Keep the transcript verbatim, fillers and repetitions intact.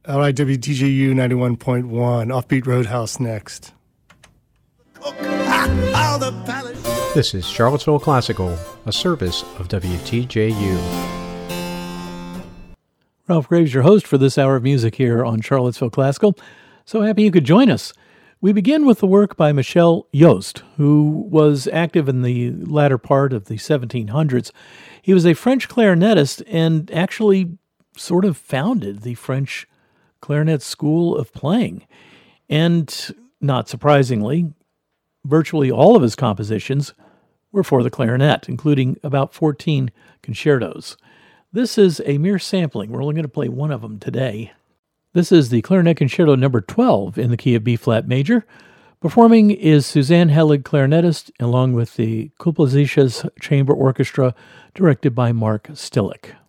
All right, W T J U ninety-one point one, Offbeat Roadhouse next. This is Charlottesville Classical, a service of W T J U. Ralph Graves, your host for this hour of music here on Charlottesville Classical. So happy you could join us. We begin with the work by Michel Yost, who was active in the latter part of the seventeen hundreds. He was a French clarinetist and actually sort of founded the French clarinet school of playing. And not surprisingly, virtually all of his compositions were for the clarinet, including about fourteen concertos. This is a mere sampling. We're only going to play one of them today. This is the Clarinet Concerto number twelve in the key of B-flat major. Performing is Suzanne Helig, clarinetist, along with the Kuplazisches Chamber Orchestra, directed by Mark Stilick.